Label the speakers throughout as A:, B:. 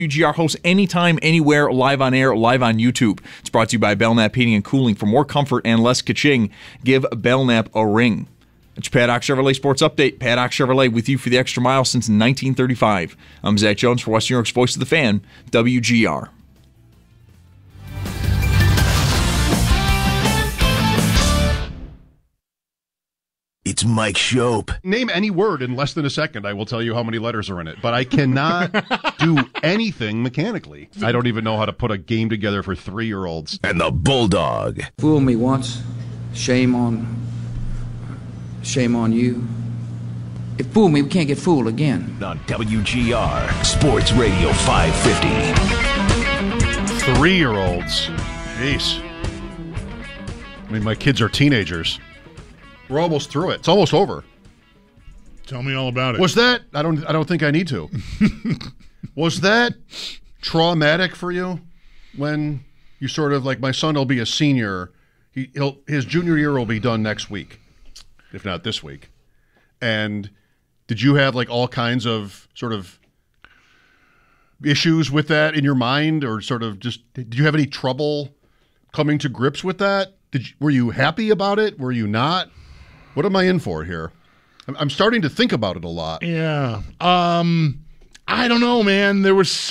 A: WGR hosts anytime, anywhere, live on air, live on YouTube. It's brought to you by Belknap Heating and Cooling. For more comfort and less ka-ching, give Belknap a ring. It's your Paddock Chevrolet Sports Update. Paddock Chevrolet with you for the extra mile since 1935. I'm Zach Jones for Western New York's Voice of the Fan, WGR.
B: It's Mike Schopp.
C: Name any word in less than a second. I will tell you how many letters are in it. But I cannot do anything mechanically. I don't even know how to put a game together for 3-year-olds.
B: And the Bulldog.
D: Fool me once, shame on you. If fool me, we can't get fooled again.
B: On WGR Sports Radio 550.
C: 3-year-olds. Jeez. I mean, my kids are teenagers. We're almost through it. It's almost over.
E: Tell me all about it.
C: Was that? I don't think I need to. Was that traumatic for you when you sort of like, my son will be a senior. His junior year will be done next week, if not this week. And did you have like all kinds of sort of issues with that in your mind, or sort of just did you have any trouble coming to grips with that? Were you happy about it? Were you not? What am I in for here? I'm starting to think about it a lot.
E: Yeah. I don't know, man. There was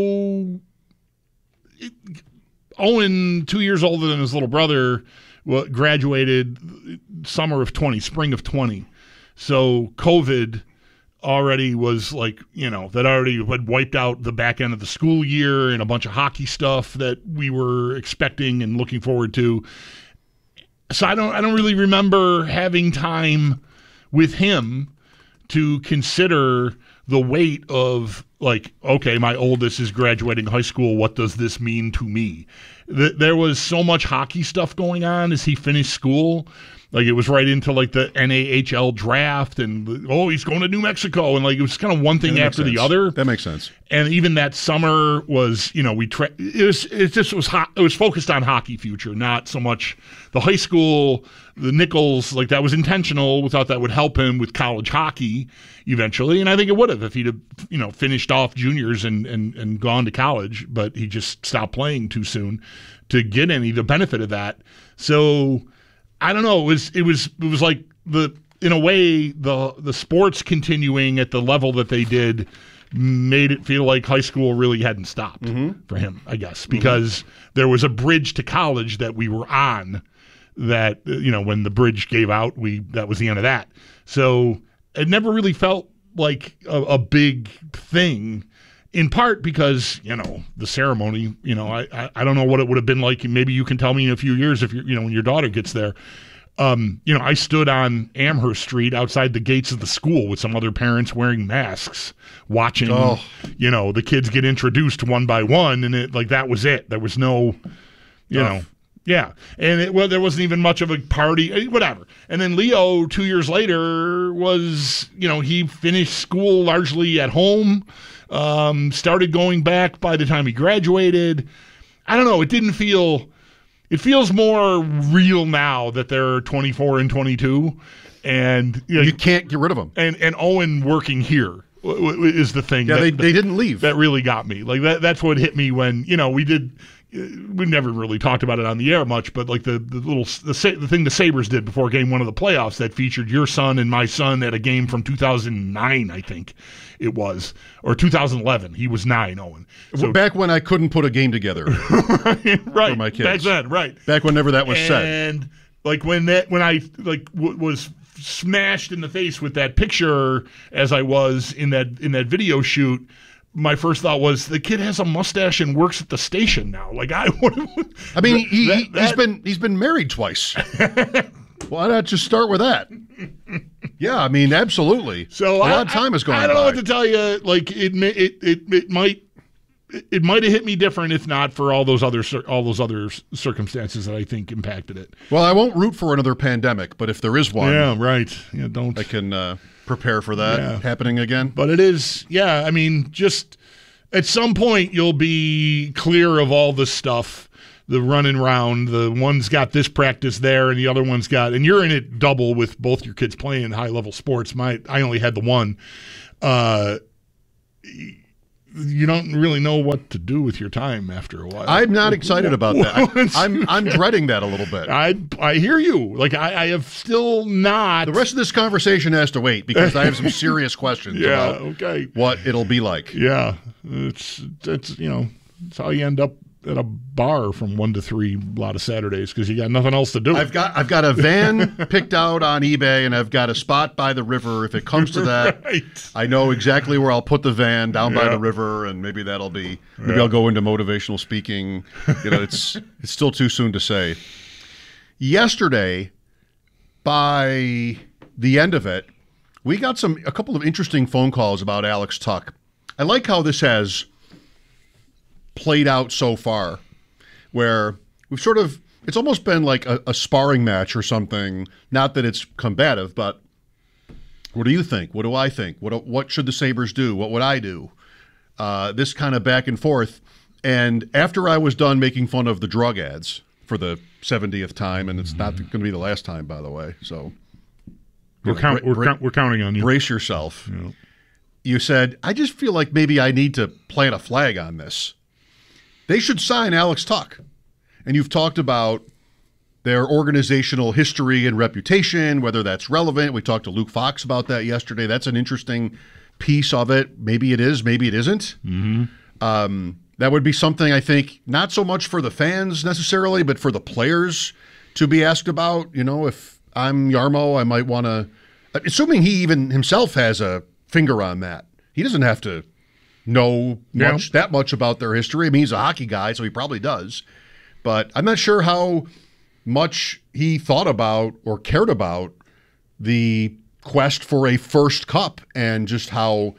E: Owen, 2 years older than his little brother, graduated spring of 20. So COVID already was like, that already had wiped out the back end of the school year and a bunch of hockey stuff that we were expecting and looking forward to. So I don't really remember having time with him to consider the weight of like, okay, my oldest is graduating high school. What does this mean to me? There was so much hockey stuff going on as he finished school. Like it was right into like the NAHL draft and he's going to New Mexico, and like it was kind of one thing after the other.
C: That makes sense.
E: And even that summer was, it was focused on hockey future, not so much the high school, the Nichols. Like that was intentional. We thought that would help him with college hockey eventually, and I think it would have if he'd have finished off juniors and gone to college. But he just stopped playing too soon to get any the benefit of that. So. I don't know. It was like in a way the sports continuing at the level that they did made it feel like high school really hadn't stopped for him, I guess, because there was a bridge to college that we were on that, when the bridge gave out, that was the end of that. So it never really felt like a big thing, in part because, the ceremony, I don't know what it would have been like. Maybe you can tell me in a few years if when your daughter gets there. I stood on Amherst Street outside the gates of the school with some other parents wearing masks, watching, the kids get introduced one by one, and that was it. There was no, yeah. And there wasn't even much of a party, whatever. And then Leo, 2 years later, was, he finished school largely at home, started going back by the time he graduated. I don't know. It feels more real now that they're 24 and 22, and
C: you can't get rid of them.
E: And Owen working here is the thing.
C: Yeah, they didn't leave.
E: That really got me. Like that's what hit me when we never really talked about it on the air much, but like the thing the Sabres did before Game 1 of the playoffs that featured your son and my son at a game from 2009, I think it was, or 2011. He was 9, Owen. So,
C: back when I couldn't put a game together,
E: right?
C: For my kids.
E: Back then, right?
C: Back whenever that was said.
E: And like when I was smashed in the face with that picture as I was in that video shoot. My first thought was the kid has a mustache and works at the station now. Like
C: he's been married twice. Why not just start with that? Yeah, I mean, absolutely.
E: So
C: a lot of time has gone by.
E: I don't know what to tell you. Like it might have hit me different if not for all those other circumstances that I think impacted it.
C: Well, I won't root for another pandemic, but if there is one,
E: yeah, right. Yeah, don't.
C: I can prepare for that happening again.
E: But it is, I mean, just at some point you'll be clear of all this stuff. The running around, the one's got this practice there, and the other one's got, and you're in it double with both your kids playing high level sports. I only had the one. you don't really know what to do with your time after a while.
C: I'm not excited about that. I'm dreading that a little bit.
E: I hear you. Like I have still not.
C: The rest of this conversation has to wait because I have some serious questions about what it'll be like.
E: Yeah, it's it's how you end up at a bar from 1 to 3 a lot of Saturdays because you got nothing else to do.
C: I've got a van picked out on eBay, and I've got a spot by the river. If it comes to that,
E: Right.
C: I know exactly where I'll put the van down by the river, and maybe that'll be. Maybe I'll go into motivational speaking. It's still too soon to say. Yesterday, by the end of it, we got a couple of interesting phone calls about Alex Tuck. I like how this has played out so far, where we've it's almost been like a sparring match or something. Not that it's combative, but what do you think? What do I think? What should the Sabres do? What would I do? This kind of back and forth. And after I was done making fun of the drug ads for the 70th time, and it's not going to be the last time, by the way, so
E: we're counting on you.
C: Brace yourself.
E: Yeah.
C: You said, I just feel like maybe I need to plant a flag on this. They should sign Alex Tuck. And you've talked about their organizational history and reputation, whether that's relevant. We talked to Luke Fox about that yesterday. That's an interesting piece of it. Maybe it is, maybe it isn't. Mm-hmm. That would be something, I think, not so much for the fans necessarily, but for the players to be asked about. If I'm Jarmo, I might want to, assuming he even himself has a finger on that. He doesn't have to know that much about their history. I mean, he's a hockey guy, so he probably does. But I'm not sure how much he thought about or cared about the quest for a first cup and just how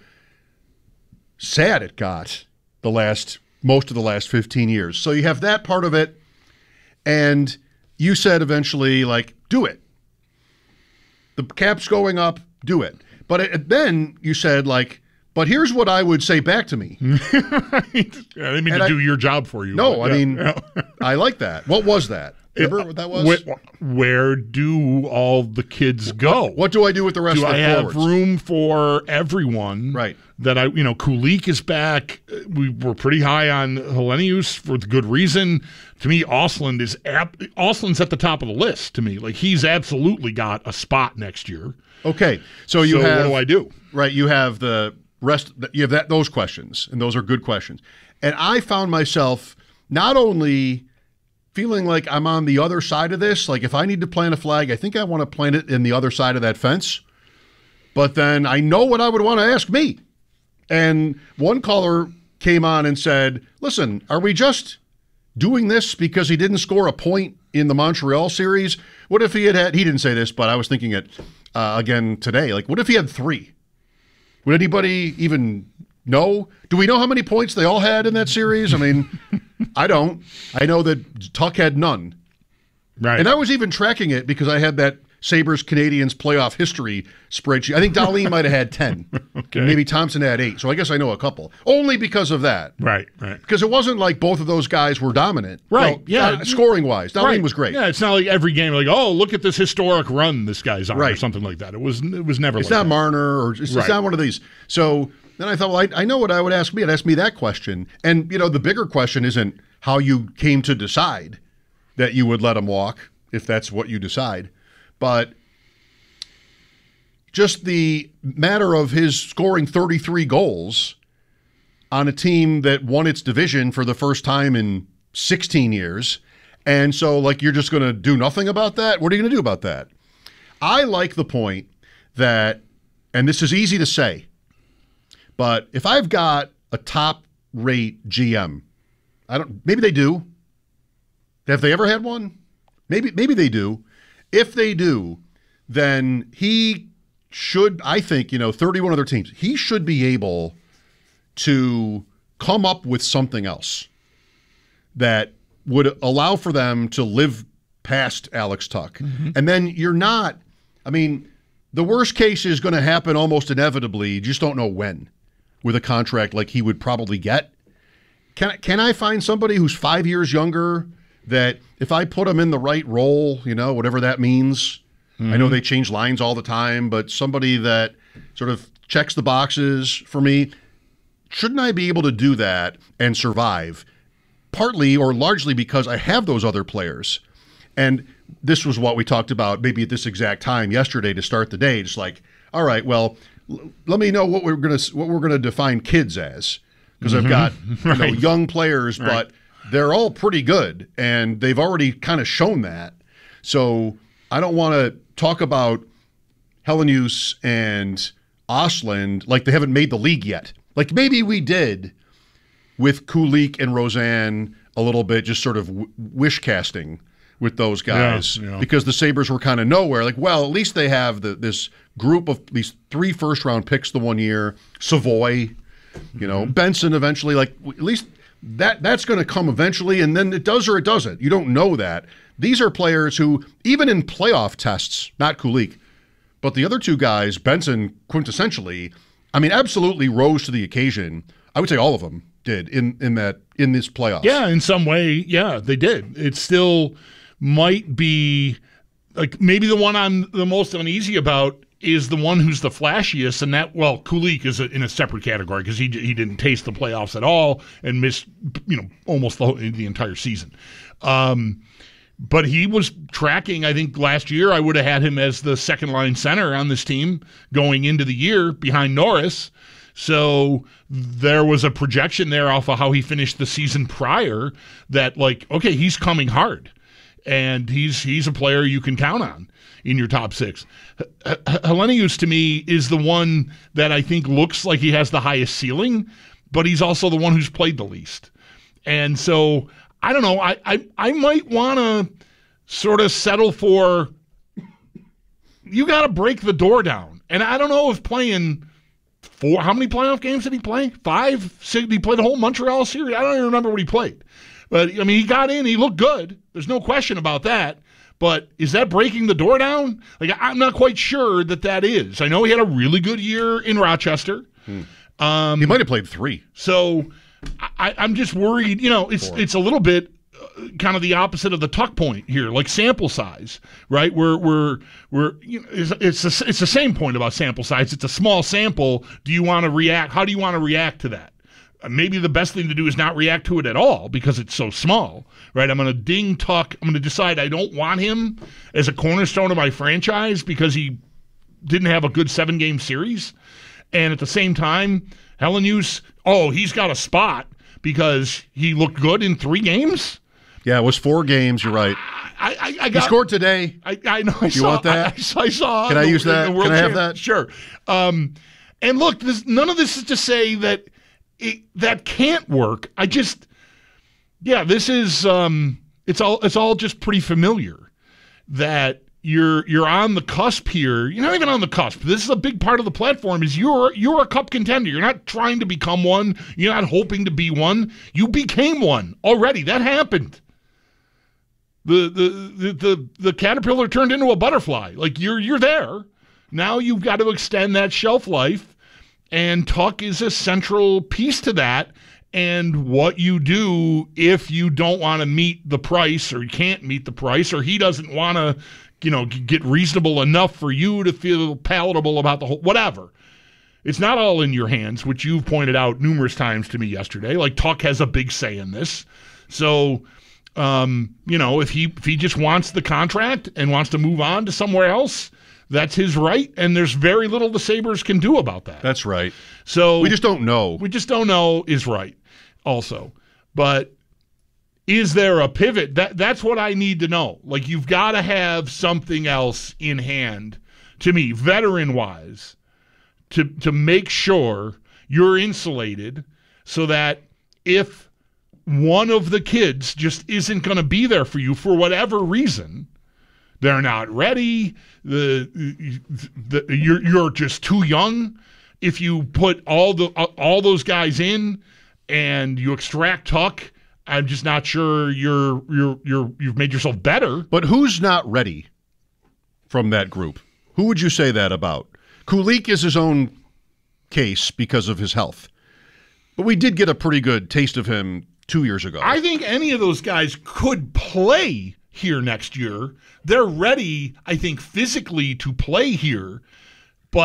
C: sad it got most of the last 15 years. So you have that part of it, and you said eventually, do it. The cap's going up, do it. But then you said, but here's what I would say back to me.
E: I didn't mean to do your job for you.
C: No, I like that. What was that? Remember what that was?
E: Where do all the kids go?
C: What do I do with the rest of the forwards?
E: Do I have room for everyone?
C: Right.
E: That Kulik is back. We were pretty high on Helenius for the good reason. To me, Ostlund's at the top of the list to me. He's absolutely got a spot next year.
C: Okay. So what
E: do I do?
C: Right. You have the rest. You have those questions, and those are good questions. And I found myself not only feeling like I'm on the other side of this, if I need to plant a flag, I think I want to plant it in the other side of that fence. But then I know what I would want to ask me. And one caller came on and said, listen, are we just doing this because he didn't score a point in the Montreal series? What if he had he didn't say this, but I was thinking it again today. What if he had 3? Would anybody even know? Do we know how many points they all had in that series? I mean, I don't. I know that Tuck had none.
E: Right.
C: And I was even tracking it because I had that Sabres-Canadiens playoff history spreadsheet. I think Dahlin might have had 10.
E: Okay.
C: Maybe Thompson had 8. So I guess I know a couple. Only because of that.
E: Right.
C: Because it wasn't like both of those guys were dominant.
E: Right.
C: Scoring-wise. Dahlin was great.
E: Yeah, it's not like every game look at this historic run this guy's on or something like that. It was never
C: it's not Marner or it's not one of these. So then I thought, well, I know what I would ask me. I'd ask me that question. And, the bigger question isn't how you came to decide that you would let him walk, if that's what you decide. But just the matter of his scoring 33 goals on a team that won its division for the first time in 16 years. And so, you're just going to do nothing about that? What are you going to do about that? I like the point that, and this is easy to say, but if I've got a top-rate GM, maybe they do. Have they ever had one? Maybe they do. If they do, then he should, I think, 31 other teams, he should be able to come up with something else that would allow for them to live past Alex Tuck. Mm-hmm. And then the worst case is going to happen almost inevitably. You just don't know when with a contract like he would probably get. Can I find somebody who's 5 years younger that if I put him in the right role, whatever that means, I know they change lines all the time, but somebody that sort of checks the boxes for me, shouldn't I be able to do that and survive? Partly or largely because I have those other players. And this was what we talked about maybe at this exact time yesterday to start the day. Just like, all right, well, let me know what we're gonna define kids as, because I've got young players, but they're all pretty good, and they've already kind of shown that. So I don't want to talk about Helenius and Osland like they haven't made the league yet. Like maybe we did with Kulik and Roseanne a little bit, just sort of wish casting with those guys because the Sabres were kind of nowhere. Like, well, at least they have this group of these 3 first-round picks the one year, Savoy, Benson eventually. Like, at least that's going to come eventually, and then it does or it doesn't. You don't know that. These are players who, even in playoff tests, not Kulik, but the other 2 guys, Benson quintessentially, absolutely rose to the occasion. I would say all of them did in this playoffs.
E: Yeah, in some way, yeah, they did. It still might be like maybe the one I'm the most uneasy about is the one who's the flashiest, and that Kulik is in a separate category because he didn't taste the playoffs at all and missed almost the entire season. But he was tracking. I think last year I would have had him as the second line center on this team going into the year behind Norris. So there was a projection there off of how he finished the season prior that okay, he's coming hard, and he's a player you can count on in your top 6. Helenius to me is the one that I think looks like he has the highest ceiling, but he's also the one who's played the least. And so I don't know. I might want to sort of settle for you got to break the door down, and I don't know if playing 4. How many playoff games did he play? 5? 6? Did he play the whole Montreal series? I don't even remember what he played. But, he got in. He looked good. There's no question about that. But is that breaking the door down? I'm not quite sure that is. I know he had a really good year in Rochester.
C: He might have played 3.
E: So I'm just worried. It's a little bit kind of the opposite of the tuck point here, like sample size, right? It's the same point about sample size. It's a small sample. Do you want to react? How do you want to react to that? Maybe the best thing to do is not react to it at all because it's so small, right? I'm going to ding Tuck. I'm going to decide I don't want him as a cornerstone of my franchise because he didn't have a good 7-game series. And at the same time, Helenius, he's got a spot because he looked good in 3 games.
C: Yeah, it was 4 games. You're right. He scored today.
E: I know.
C: You want that?
E: I saw.
C: Can I use that? Can I have that?
E: Sure. And look, none of this is to say that that can't work. This is it's all just pretty familiar that you're on the cusp here. You're not even on the cusp. This is a big part of the platform is you're a cup contender. You're not trying to become one. You're not hoping to be one. You became one already. That happened. The caterpillar turned into a butterfly. Like you're there. Now you've got to extend that shelf life. And Tuck is a central piece to that. And what you do if you don't want to meet the price or you can't meet the price or he doesn't want to, get reasonable enough for you to feel palatable about the whole, whatever. It's not all in your hands, which you've pointed out numerous times to me yesterday. Like Tuck has a big say in this. So, if he just wants the contract and wants to move on to somewhere else, that's his right, and there's very little the Sabres can do about that.
C: That's right.
E: So
C: we just don't know.
E: We just don't know is right also. But is there a pivot? That's what I need to know. Like, you've got to have something else in hand, to me, veteran-wise, to make sure you're insulated so that if one of the kids just isn't going to be there for you for whatever reason, they're not ready, you're just too young. If you put all those guys in and you extract Tuck, I'm just not sure you've made yourself better.
C: But who's not ready from that group? Who would you say that about? Kulik is his own case because of his health. But we did get a pretty good taste of him 2 years ago.
E: I think any of those guys could play here next year. They're ready, I think, physically to play here, but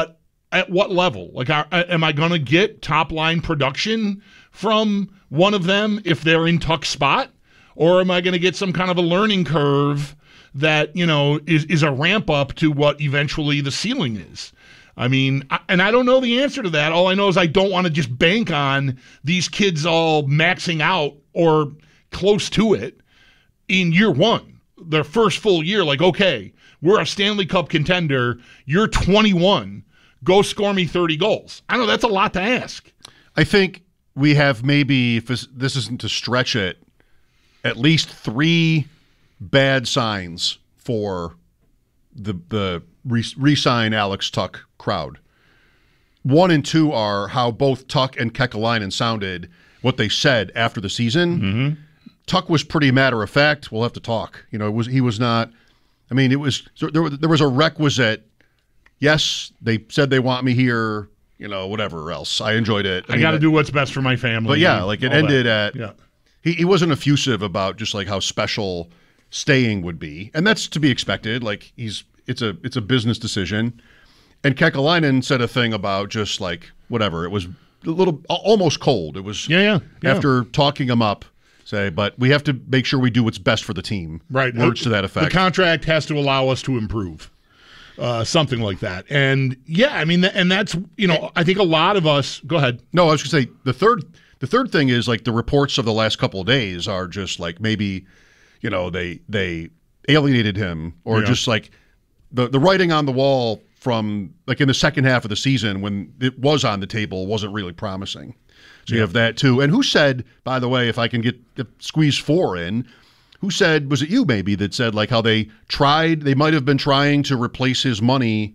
E: at what level? Like, am I going to get top-line production from one of them if they're in Tuck's spot? Or am I going to get some kind of a learning curve that, is a ramp-up to what eventually the ceiling is? I mean, and I don't know the answer to that. All I know is I don't want to just bank on these kids all maxing out or close to it in year one, their first full year. Like, okay, we're a Stanley Cup contender. You're 21. Go score me 30 goals. I know that's a lot to ask.
C: I think we have maybe, if this isn't to stretch it, at least 3 bad signs for the re-sign Alex Tuch crowd. 1 and 2 are how both Tuch and Kekalainen sounded, what they said after the season.
E: Mm-hmm.
C: Tuch was pretty matter of fact. We'll have to talk. He was not. I mean, there was a requisite. Yes, they said they want me here. Whatever else. I enjoyed it.
E: I got to do what's best for my family.
C: But yeah, like it ended
E: that.
C: at. Yeah. He wasn't effusive about just like how special staying would be, and that's to be expected. Like it's a business decision. And Kekalainen said a thing about just like whatever. It was a little almost cold. It was after talking him up. But we have to make sure we do what's best for the team.
E: Right.
C: Words to that effect.
E: The contract has to allow us to improve. Something like that. And yeah, I mean, and that's, I think a lot of us, go ahead.
C: No, I was going to say the third thing is like the reports of the last couple of days are just like maybe, they alienated him or just like the writing on the wall from like in the second half of the season when it was on the table wasn't really promising. So you have that too. And who said, by the way, if I can squeeze 4 in, who said, was it you maybe, that said like how they might have been trying to replace his money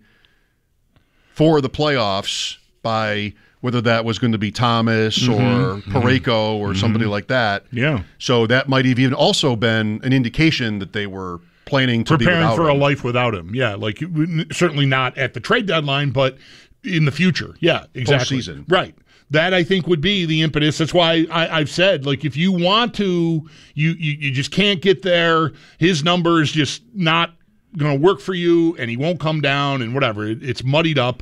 C: for the playoffs by whether that was going to be Thomas or Parayko or somebody like that.
E: Yeah.
C: So that might have even also been an indication that they were planning to be
E: preparing for
C: him.
E: A life without him. Yeah, like certainly not at the trade deadline, but in the future. Yeah, exactly.
C: Postseason.
E: Right. That I think would be the impetus. That's why I've said, like, if you want to, you just can't get there. His number is just not going to work for you, and he won't come down, and whatever. It's muddied up.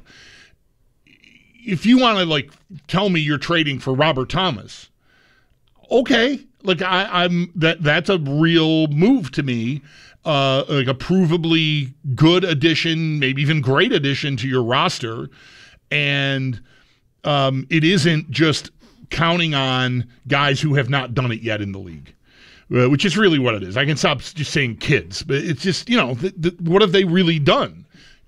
E: If you want to, like, tell me you're trading for Robert Thomas, okay. Like, that's a real move to me. Like a provably good addition, maybe even great addition to your roster, and it isn't just counting on guys who have not done it yet in the league, which is really what it is. I can stop just saying kids, but it's just, what have they really done?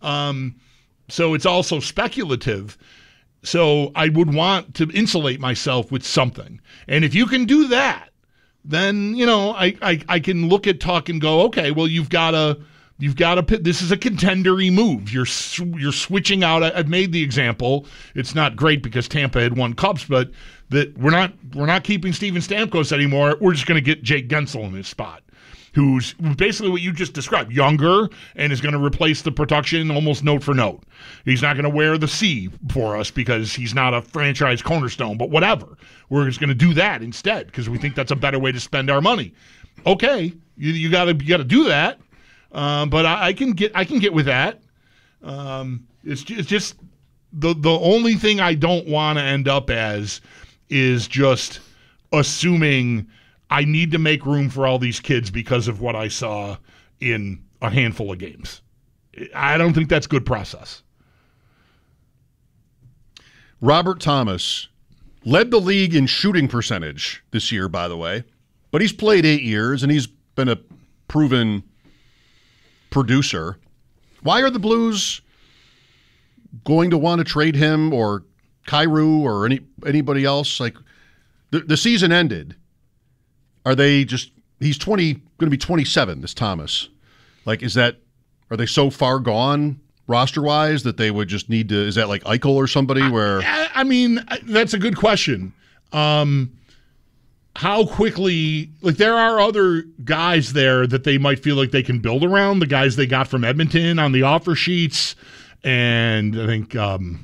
E: So it's also speculative. So I would want to insulate myself with something. And if you can do that, then, I can look at Tuch and go, okay, well, you've got to this is a contender-y move. You're switching out. I've made the example. It's not great because Tampa had won cups, but that we're not keeping Steven Stamkos anymore. We're just going to get Jake Gensel in his spot, who's basically what you just described, younger, and is going to replace the production almost note for note. He's not going to wear the C for us because he's not a franchise cornerstone, but whatever. We're just going to do that instead because we think that's a better way to spend our money. Okay, you got to do that. But I can get with that. It's just the only thing I don't want to end up as is just assuming I need to make room for all these kids because of what I saw in a handful of games. I don't think that's good process.
C: Robert Thomas led the league in shooting percentage this year, by the way, but he's played 8 years and he's been a proven producer. Why are the Blues going to want to trade him or Kyrou or anybody else? Like the season ended. Are they just he's going to be 27, this Thomas. Like are they so far gone roster wise that they would just need to, is that like Eichel or somebody where
E: I mean, that's a good question. How quickly, like there are other guys there that they might feel like they can build around, the guys they got from Edmonton on the offer sheets. And I think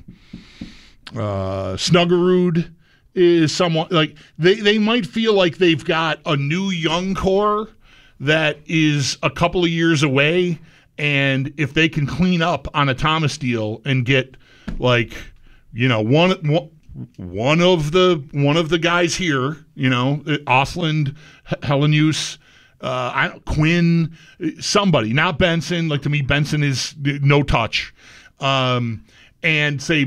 E: Snuggerud is somewhat like they might feel like they've got a new young core that is a couple of years away. And if they can clean up on a Thomas deal and get like, one of the guys here, Osland, Helenius, Quinn, somebody, not Benson. Like, to me, Benson is no touch. And say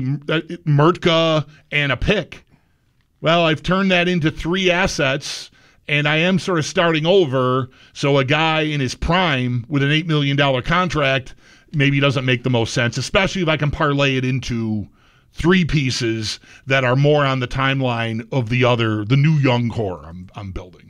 E: Murtka and a pick. Well, I've turned that into 3 assets, and I am sort of starting over. So a guy in his prime with an $8 million contract maybe doesn't make the most sense, especially if I can parlay it into 3 pieces that are more on the timeline of the new young core I'm building.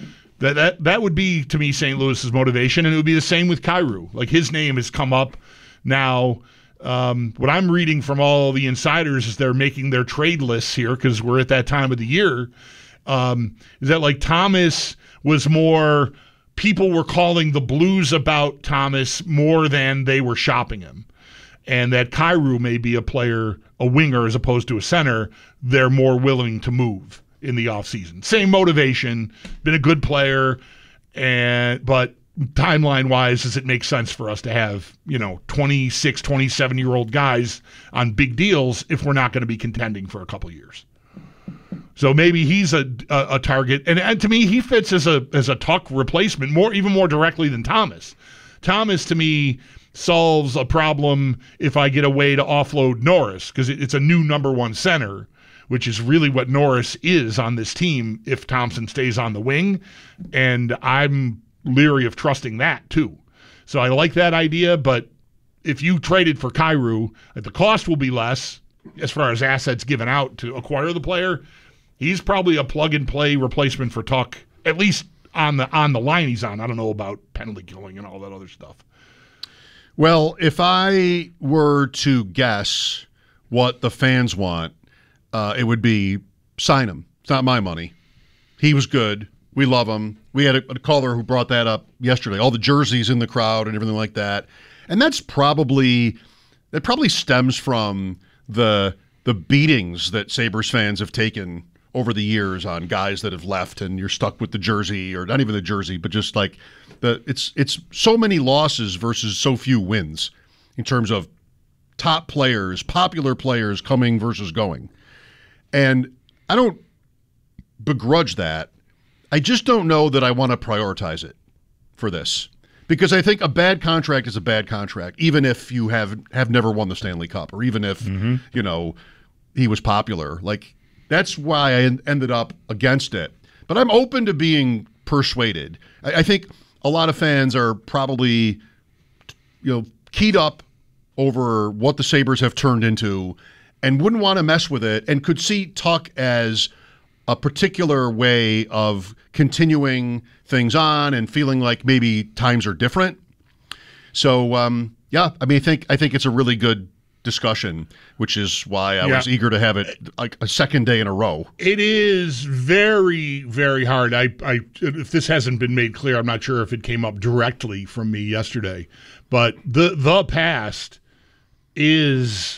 E: That would be, to me, St. Louis's motivation, and it would be the same with Kyrou. Like, his name has come up now. What I'm reading from all the insiders is they're making their trade lists here because we're at that time of the year. Is that, like, Thomas was more, people were calling the Blues about Thomas more than they were shopping him. And that Kyrou may be a winger as opposed to a center, they're more willing to move in the offseason. Same motivation, been a good player, but timeline-wise, does it make sense for us to have, 26, 27-year-old guys on big deals if we're not going to be contending for a couple years? So maybe he's a target. And to me, he fits as a Tuck replacement even more directly than Thomas. Thomas, to me, solves a problem if I get a way to offload Norris, because it's a new number 1 center, which is really what Norris is on this team if Thompson stays on the wing. And I'm leery of trusting that too. So I like that idea, but if you traded for Kyrou, the cost will be less as far as assets given out to acquire the player. He's probably a plug-and-play replacement for Tuck, at least on the line he's on. I don't know about penalty killing and all that other stuff.
C: Well, if I were to guess what the fans want, it would be sign him. It's not my money. He was good. We love him. We had a caller who brought that up yesterday, all the jerseys in the crowd and everything like that. And that probably stems from the beatings that Sabres fans have taken over the years on guys that have left, and you're stuck with the jersey, or not even the jersey, but just like it's so many losses versus so few wins in terms of top players, popular players coming versus going. And I don't begrudge that. I just don't know that I want to prioritize it for this, because I think a bad contract is a bad contract, even if you have never won the Stanley Cup, or even if he was popular. Like, that's why I ended up against it. But I'm open to being persuaded. I think a lot of fans are probably keyed up over what the Sabres have turned into and wouldn't want to mess with it, and could see Tuck as a particular way of continuing things on and feeling like maybe times are different. So, I think it's a really good discussion, which is why I was eager to have it like a second day in a row. It
E: is very, very hard. If this hasn't been made clear, I'm not sure if it came up directly from me yesterday, but the past is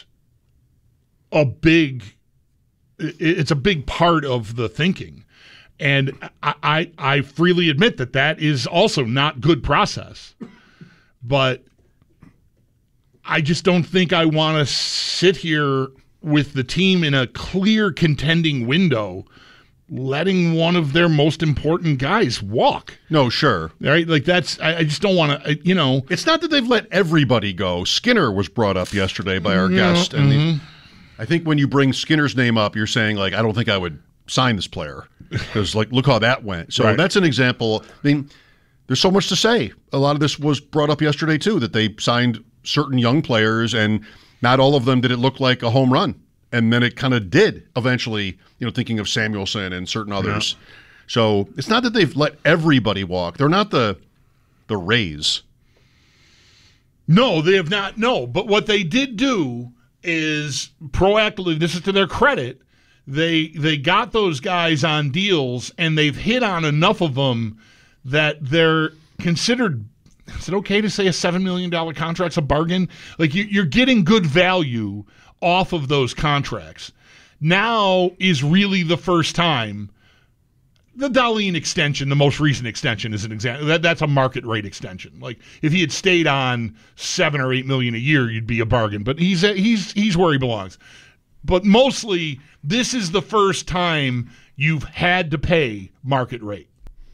E: it's a big part of the thinking. And I freely admit that is also not good process. But I just don't think I want to sit here with the team in a clear contending window letting one of their most important guys walk.
C: No, sure.
E: Right? Like, that's, I just don't want to,
C: It's not that they've let everybody go. Skinner was brought up yesterday by our guest. And I think when you bring Skinner's name up, you're saying, like, I don't think I would sign this player. Because, like, look how that went. So That's an example. I mean, there's so much to say. A lot of this was brought up yesterday, too, that they signed certain young players, and not all of them did it look like a home run. And then it kind of did eventually, thinking of Samuelson and certain others. Yeah. So it's not that they've let everybody walk. They're not the Rays.
E: No, they have not. No, but what they did do is proactively, this is to their credit, they got those guys on deals, and they've hit on enough of them that they're considered, is it okay to say a $7 million contract's a bargain? Like, you're getting good value off of those contracts. Now is really the first time The Dahlin extension, the most recent extension, is an example. That's a market rate extension. Like if he had stayed on $7 or $8 million a year, you'd be a bargain. But he's where he belongs. But mostly, this is the first time you've had to pay market rate,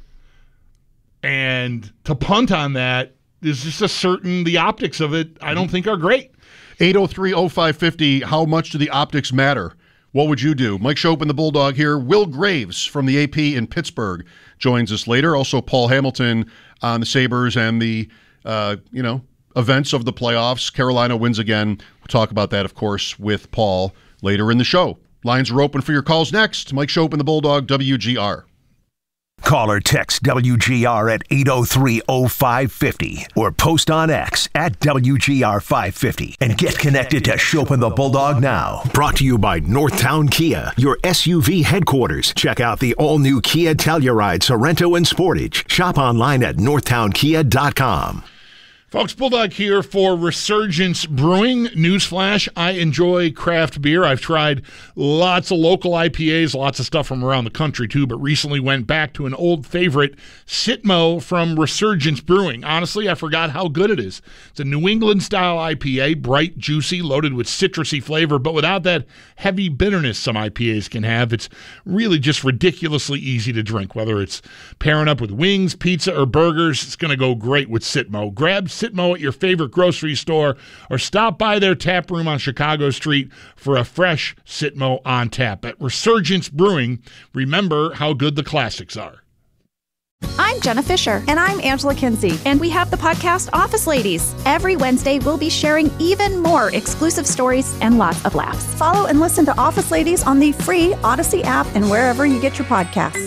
E: and to punt on that is just the optics of it, I don't think are great.
C: 803-0550. How much do the optics matter? What would you do? Mike Schopp and the Bulldog here. Will Graves from the AP in Pittsburgh joins us later. Also, Paul Hamilton on the Sabres and the, events of the playoffs. Carolina wins again. We'll talk about that, of course, with Paul later in the show. Lines are open for your calls next. Mike Schopp and the Bulldog, WGR.
B: Call or text WGR at 803-0550 or post on X at WGR550 and get connected to Schopp and the Bulldog now. Brought to you by Northtown Kia, your SUV headquarters. Check out the all-new Kia Telluride, Sorento, and Sportage. Shop online at northtownkia.com.
E: Folks, Bulldog here for Resurgence Brewing. Newsflash, I enjoy craft beer. I've tried lots of local IPAs, lots of stuff from around the country too, but recently went back to an old favorite, Sitmo from Resurgence Brewing. Honestly, I forgot how good it is. It's a New England-style IPA, bright, juicy, loaded with citrusy flavor, but without that heavy bitterness some IPAs can have. It's really just ridiculously easy to drink, whether it's pairing up with wings, pizza, or burgers. It's going to go great with Sitmo. Grab Sitmo at your favorite grocery store or stop by their tap room on Chicago Street for a fresh Sitmo on tap. At Resurgence Brewing, remember how good the classics are.
F: I'm Jenna Fisher.
G: And I'm Angela Kinsey.
F: And we have the podcast Office Ladies. Every Wednesday, we'll be sharing even more exclusive stories and lots of laughs.
G: Follow and listen to Office Ladies on the free Odyssey app and wherever you get your podcasts.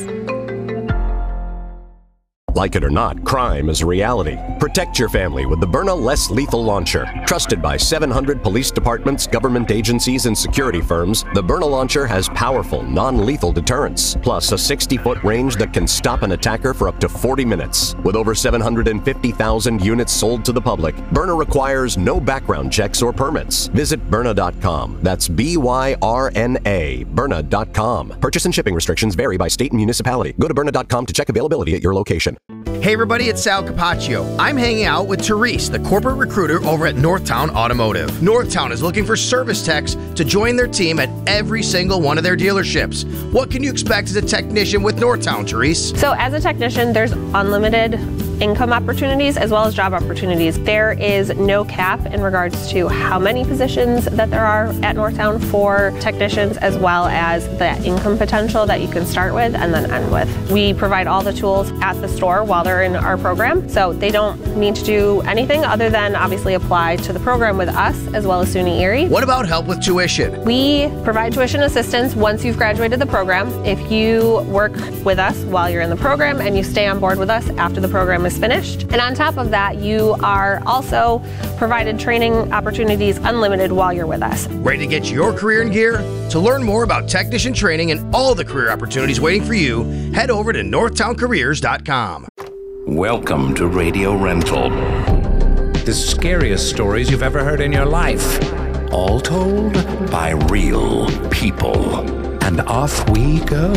H: Like it or not, crime is a reality. Protect your family with the Byrna Less Lethal Launcher. Trusted by 700 police departments, government agencies, and security firms, the Byrna Launcher has powerful, non-lethal deterrence, plus a 60-foot range that can stop an attacker for up to 40 minutes. With over 750,000 units sold to the public, Byrna requires no background checks or permits. Visit Byrna.com. That's B-Y-R-N-A, Byrna.com. Purchase and shipping restrictions vary by state and municipality. Go to Byrna.com to check availability at your location.
I: Hey everybody, it's Sal Capaccio. I'm hanging out with Therese, the corporate recruiter over at Northtown Automotive. Northtown is looking for service techs to join their team at every single one of their dealerships. What can you expect as a technician with Northtown, Therese?
J: So as a technician, there's unlimited income opportunities as well as job opportunities. There is no cap in regards to how many positions that there are at Northtown for technicians, as well as the income potential that you can start with and then end with. We provide all the tools at the store while they're in our program, so they don't need to do anything other than obviously apply to the program with us as well as SUNY Erie.
I: What about help with tuition?
J: We provide tuition assistance once you've graduated the program. If you work with us while you're in the program and you stay on board with us after the program is finished. And on top of that, you are also provided training opportunities unlimited while you're with us.
I: Ready to get your career in gear? To learn more about technician training and all the career opportunities waiting for you, head over to northtowncareers.com.
K: Welcome to Radio Rental. The scariest stories you've ever heard in your life. All told by real people. And off we go.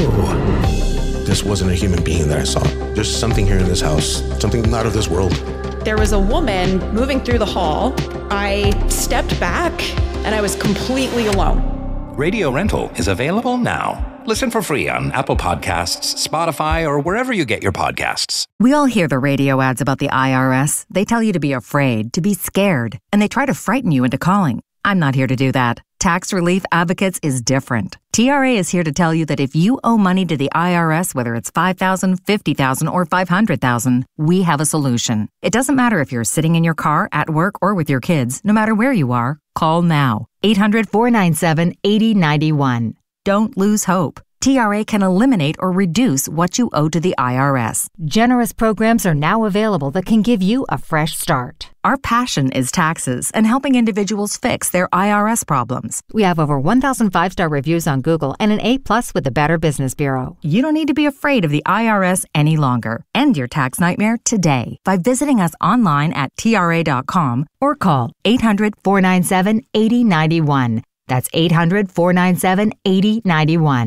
L: This wasn't a human being that I saw. There's something here in this house, something not of this world.
M: There was a woman moving through the hall. I stepped back and I was completely alone.
K: Radio Rental is available now. Listen for free on Apple Podcasts, Spotify, or wherever you get your podcasts.
N: We all hear the radio ads about the IRS. They tell you to be afraid, to be scared, and they try to frighten you into calling. I'm not here to do that. Tax Relief Advocates is different. TRA is here to tell you that if you owe money to the IRS, whether it's $5,000, $50,000, or $500,000, we have a solution. It doesn't matter if you're sitting in your car, at work, or with your kids. No matter where you are, call now. 800-497-8091. Don't lose hope. TRA can eliminate or reduce what you owe to the IRS. Generous programs are now available that can give you a fresh start. Our passion is taxes and helping individuals fix their IRS problems. We have over 1,000 5-star reviews on Google and an A+ with the Better Business Bureau. You don't need to be afraid of the IRS any longer. End your tax nightmare today by visiting us online at TRA.com or call 800-497-8091. That's 800-497-8091.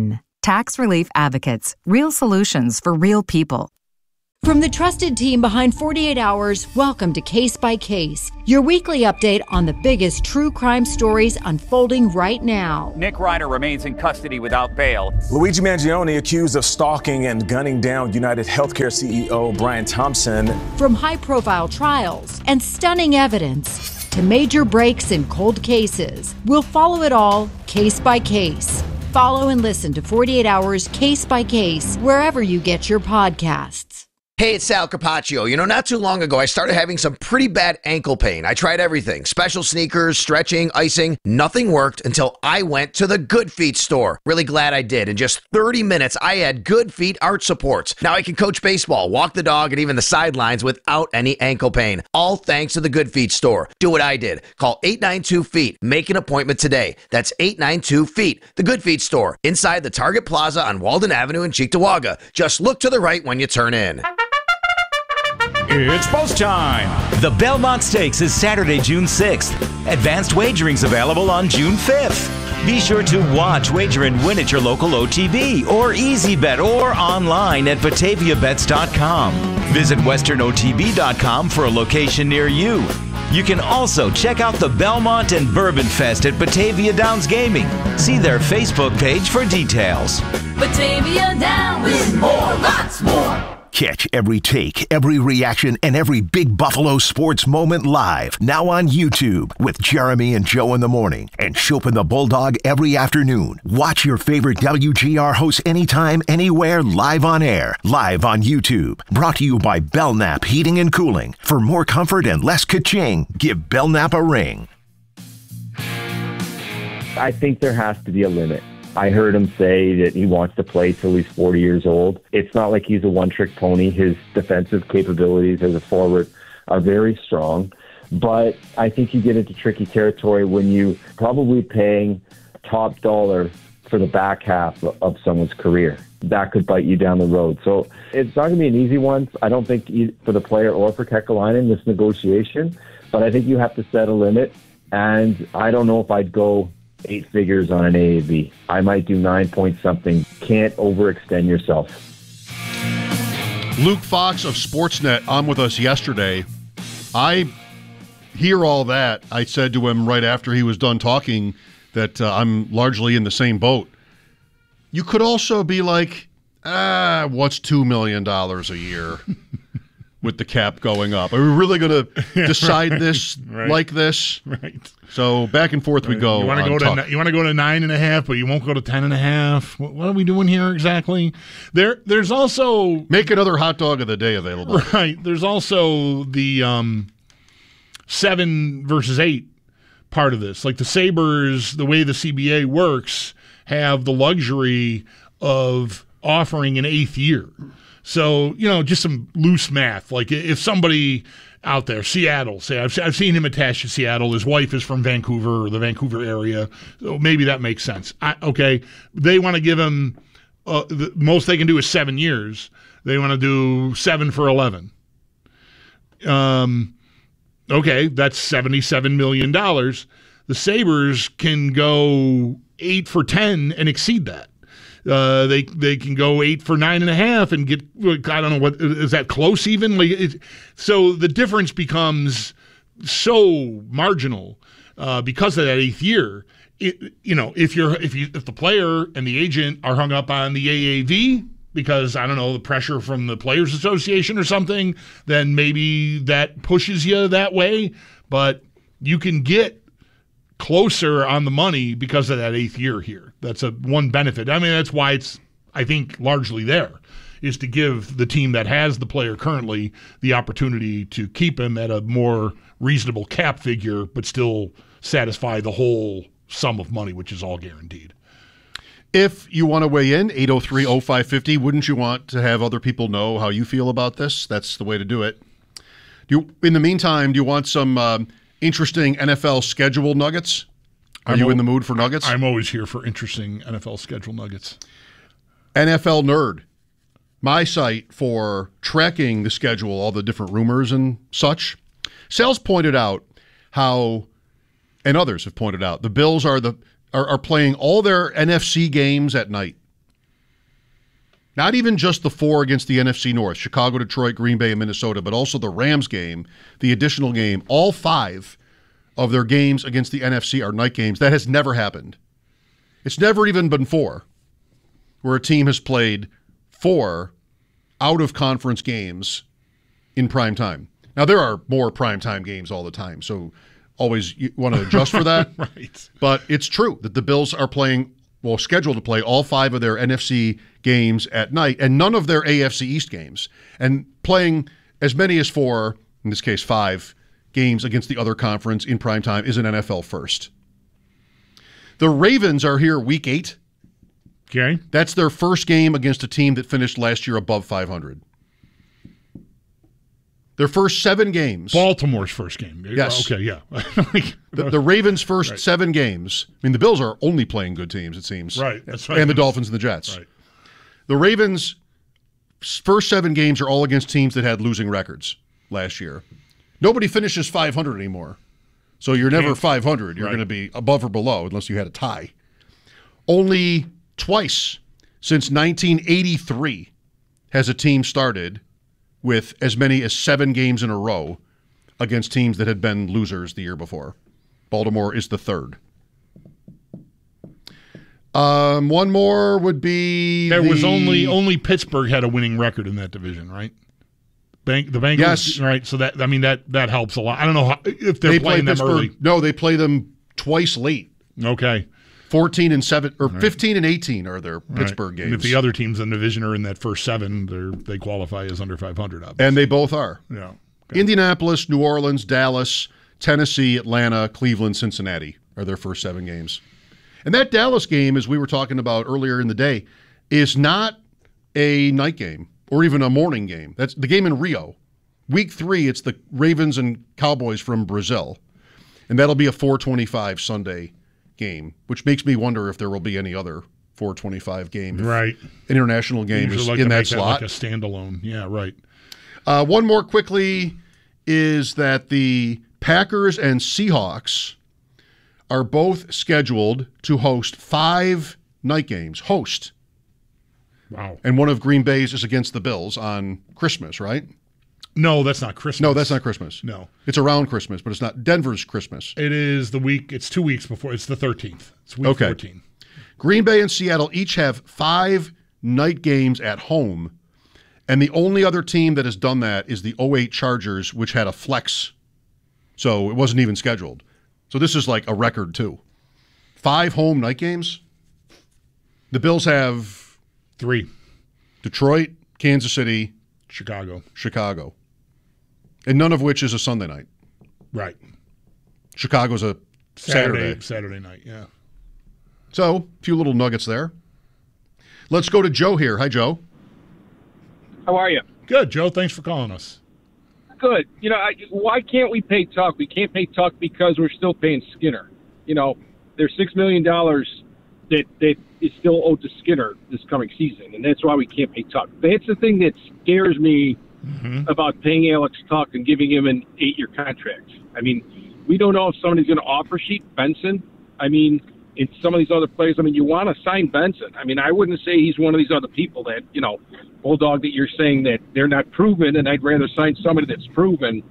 N: Tax Relief Advocates. Real solutions for real people.
O: From the trusted team behind 48 Hours, welcome to Case by Case, your weekly update on the biggest true crime stories unfolding right now.
P: Nick Ryder remains in custody without bail.
Q: Luigi Mangione accused of stalking and gunning down United Healthcare CEO Brian Thompson.
O: From high-profile trials and stunning evidence to major breaks in cold cases, we'll follow it all case by case. Follow and listen to 48 Hours Case by Case wherever you get your podcasts.
I: Hey, it's Sal Capaccio. You know, not too long ago, I started having some pretty bad ankle pain. I tried everything. Special sneakers, stretching, icing. Nothing worked until I went to the Good Feet store. Really glad I did. In just 30 minutes, I had Good Feet arch supports. Now I can coach baseball, walk the dog, and even the sidelines without any ankle pain. All thanks to the Good Feet store. Do what I did. Call 892-FEET. Make an appointment today. That's 892-FEET. The Good Feet store. Inside the Target Plaza on Walden Avenue in Cheektowaga. Just look to the right when you turn in.
K: It's post time. The Belmont Stakes is Saturday, June 6th. Advanced wagering's available on June 5th. Be sure to watch, wager, and win at your local OTB or EasyBet or online at BataviaBets.com. Visit WesternOTB.com for a location near you. You can also check out the Belmont and Bourbon Fest at Batavia Downs Gaming. See their Facebook page for details.
R: Batavia Down with more, lots more.
B: Catch every take, every reaction, and every big Buffalo sports moment live. Now on YouTube with Jeremy and Joe in the morning and Chopin the Bulldog every afternoon. Watch your favorite WGR hosts anytime, anywhere, live on air. Live on YouTube. Brought to you by Belknap Heating and Cooling. For more comfort and less ka-ching, give Belknap a ring.
S: I think there has to be a limit. I heard him say that he wants to play till he's 40 years old. It's not like he's a one-trick pony. His defensive capabilities as a forward are very strong. But I think you get into tricky territory when you probably paying top dollar for the back half of someone's career. That could bite you down the road. So it's not going to be an easy one. I don't think for the player or for Kekalainen, this negotiation. But I think you have to set a limit. And I don't know if I'd go 8 figures on an AAV. I might do 9 point something. Can't overextend yourself.
C: Luke Fox of Sportsnet on with us yesterday. I hear all that. I said to him right after he was done talking that I'm largely in the same boat. You could also be like, what's $2 million a year with the cap going up? Are we really going to decide this like this?
E: Right.
C: So back and forth we go.
E: You want to go to 9.5, but you won't go to 10.5. What are we doing here exactly? There's also
C: make another hot dog of the day available.
E: Right. There's also the 7 versus 8 part of this. Like the Sabres, the way the CBA works, have the luxury of offering an 8th year. So, just some loose math. Like if somebody out there, Seattle, say, I've seen him attached to Seattle. His wife is from Vancouver or the Vancouver area. So maybe that makes sense. Okay. They want to give him, the most they can do is 7 years. They want to do 7 for 11. Okay. That's $77 million. The Sabres can go 8 for 10 and exceed that. They can go 8 for 9.5 and get, I don't know, what is that close even? So the difference becomes so marginal because of that 8th year. If the player and the agent are hung up on the AAV because, I don't know, the pressure from the Players Association or something, then maybe that pushes you that way. But you can get closer on the money because of that 8th year here. That's one benefit. I mean, that's why it's, I think, largely there, is to give the team that has the player currently the opportunity to keep him at a more reasonable cap figure, but still satisfy the whole sum of money, which is all guaranteed.
C: If you want to weigh in, 803-0550, wouldn't you want to have other people know how you feel about this? That's the way to do it. In the meantime, do you want some interesting NFL schedule nuggets? Are you in the mood for nuggets?
E: I'm always here for interesting NFL schedule nuggets.
C: NFL Nerd, my site for tracking the schedule, all the different rumors and such. Sales pointed out how, and others have pointed out, the Bills are playing all their NFC games at night. Not even just the 4 against the NFC North, Chicago, Detroit, Green Bay, and Minnesota, but also the Rams game, the additional game. All 5 of their games against the NFC are night games. That has never happened. It's never even been 4 where a team has played 4 out-of-conference games in prime time. Now, there are more prime time games all the time, so always you want to adjust for that.
E: Right.
C: But it's true that the Bills are scheduled to play all 5 of their NFC games at night and none of their AFC East games. And playing as many as 4, in this case 5, games against the other conference in prime time is an NFL first. The Ravens are here week 8.
E: Okay.
C: That's their first game against a team that finished last year above 500. Their first 7 games.
E: Baltimore's first game.
C: Yes.
E: Okay, yeah.
C: The Ravens' first 7 games. I mean, the Bills are only playing good teams, it seems.
E: Right. That's right.
C: And the Dolphins and the Jets.
E: Right.
C: The Ravens' first 7 games are all against teams that had losing records last year. Nobody finishes 500 anymore. So you're never 500. You're going to be above or below unless you had a tie. Only twice since 1983 has a team started with as many as 7 games in a row against teams that had been losers the year before. Baltimore is the 3rd. One more would be
E: there was only Pittsburgh had a winning record in that division, right? The Bengals,
C: yes.
E: Right? So that helps a lot. I don't know if they're playing them early.
C: No, they play them twice late.
E: Okay.
C: 14 and 7 or 15 and 18 are their Pittsburgh games.
E: And if the other teams in the division are in that first 7, they qualify as under 500. Obviously.
C: And they both are.
E: Yeah.
C: Okay. Indianapolis, New Orleans, Dallas, Tennessee, Atlanta, Cleveland, Cincinnati are their first 7 games. And that Dallas game, as we were talking about earlier in the day, is not a night game or even a morning game. That's the game in Rio. Week 3, it's the Ravens and Cowboys from Brazil. And that'll be a 4:25 Sunday game, which makes me wonder if there will be any other 4:25 game.
E: Right.
C: International game is in that slot.
E: Like a standalone. Yeah, right.
C: One more quickly is that the Packers and Seahawks are both scheduled to host 5 night games.
E: Wow.
C: And one of Green Bay's is against the Bills on Christmas, right?
E: No, that's not Christmas.
C: No, that's not Christmas.
E: No.
C: It's around Christmas, but it's not Denver's Christmas.
E: It is it's 2 weeks before. It's the 13th. It's week 14.
C: Green Bay and Seattle each have 5 night games at home, and the only other team that has done that is the 08 Chargers, which had a flex, so it wasn't even scheduled. So this is like a record, too. 5 home night games. The Bills have
E: 3.
C: Detroit, Kansas City,
E: Chicago.
C: And none of which is a Sunday night.
E: Right.
C: Chicago's a Saturday.
E: Saturday night, yeah.
C: So, a few little nuggets there. Let's go to Joe here. Hi, Joe.
T: How are you?
E: Good, Joe. Thanks for calling us.
T: Good. Why can't we pay Tuck? We can't pay Tuck because we're still paying Skinner. There's $6 million that is still owed to Skinner this coming season, and that's why we can't pay Tuck. That's the thing that scares me about paying Alex Tuck and giving him an 8-year contract. I mean, we don't know if somebody's going to offer sheet Benson. I mean, in some of these other players, you want to sign Benson. I mean, I wouldn't say he's one of these other people that, Bulldog, that you're saying that they're not proven, and I'd rather sign somebody that's proven,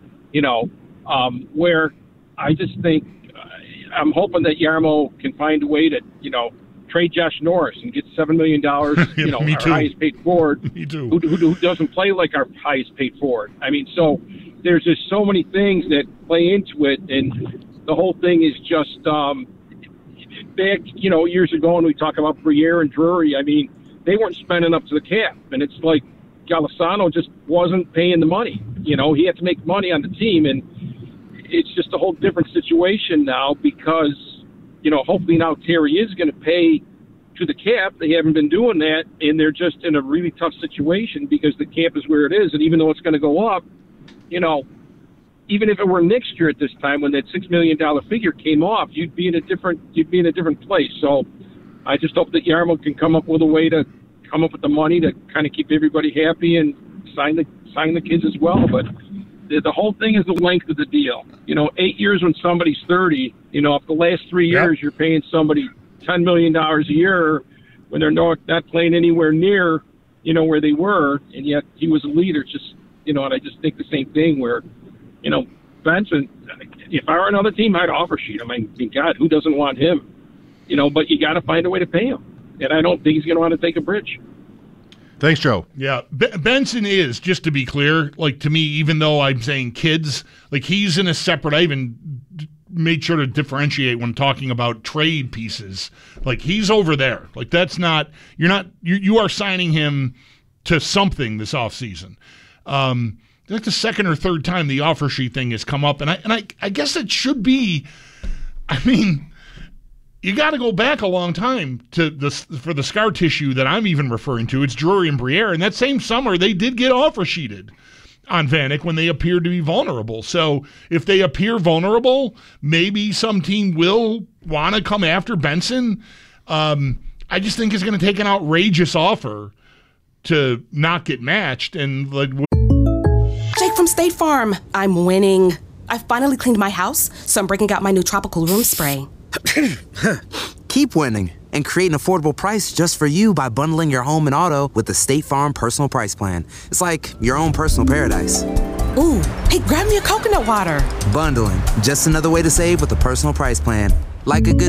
T: where I just think I'm hoping that Yarmo can find a way to, trade Josh Norris and get $7 million, our highest paid forward.
E: Me too.
T: Who doesn't play like our highest paid forward. I mean, so there's just so many things that play into it, and the whole thing is just back, years ago when we talk about Briere and Drury, I mean, they weren't spending up to the cap, and it's like Golisano just wasn't paying the money. He had to make money on the team, and it's just a whole different situation now because, hopefully now Terry is going to pay to the cap. They haven't been doing that, and they're just in a really tough situation because the cap is where it is, and even though it's going to go up, even if it were next year at this time when that $6 million figure came off, you'd be in a different place. So I just hope that Yarmo can come up with a way to come up with the money to kind of keep everybody happy and sign the kids as well. But the whole thing is the length of the deal. 8 years when somebody's 30, if the last 3 years you're paying somebody $10 million a year when they're not playing anywhere near where they were, and yet he was a leader. Just, and I just think the same thing where, Benson, if I were another team, I'd offer sheet him. I mean, God, who doesn't want him? But you got to find a way to pay him. And I don't think he's going to want to take a bridge.
C: Thanks, Joe.
E: Yeah, Benson is, just to be clear, like, to me, even though I'm saying kids, like, he's in a separate, I even made sure to differentiate when talking about trade pieces. Like, he's over there. Like, that's not, you are signing him to something this offseason. Like the second or third time the offer sheet thing has come up, and I guess it should be, I mean, you got to go back a long time for the scar tissue that I'm even referring to. It's Drury and Briere, and that same summer they did get offer sheeted on Vanek when they appeared to be vulnerable. So if they appear vulnerable, maybe some team will want to come after Benson. I just think it's going to take an outrageous offer to not get matched. And like
U: Jake from State Farm, I'm winning. I finally cleaned my house, so I'm breaking out my new tropical room spray.
V: Keep winning and create an affordable price just for you by bundling your home and auto with the State Farm Personal Price Plan. It's like your own personal paradise.
U: Ooh, hey, grab me a coconut water.
V: Bundling, just another way to save with a personal price plan. Like a good